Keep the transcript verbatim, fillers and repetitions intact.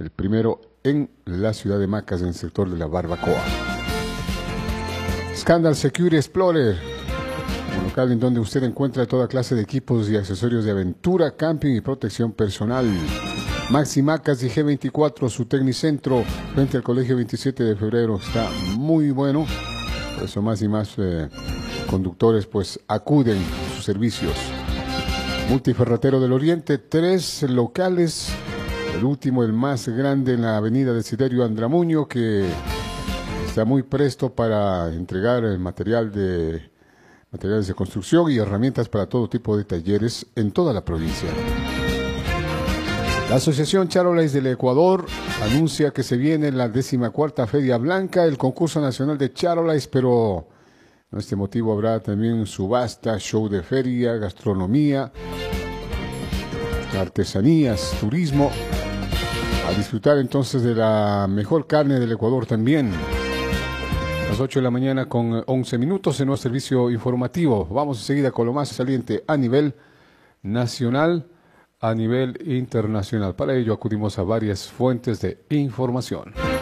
el primero en la ciudad de Macas, en el sector de la Barbacoa. Scandal Security Explorer, un local en donde usted encuentra toda clase de equipos y accesorios de aventura, camping y protección personal. Maxi Macas y G veinticuatro, su tecnicentro, frente al Colegio veintisiete de febrero, está muy bueno. Por eso más y más eh, conductores pues acuden a sus servicios. Multiferretero del Oriente, tres locales. El último, el más grande, en la avenida Desiderio Andramuño, que está muy presto para entregar el material de materiales de construcción y herramientas para todo tipo de talleres en toda la provincia. La Asociación Charolais del Ecuador anuncia que se viene la decimacuarta Feria Blanca, el concurso nacional de Charolais, pero en este motivo habrá también subasta, show de feria, gastronomía, artesanías, turismo. A disfrutar entonces de la mejor carne del Ecuador también. A las ocho de la mañana con once minutos en nuestro servicio informativo. Vamos enseguida con lo más saliente a nivel nacional, a nivel internacional. Para ello acudimos a varias fuentes de información.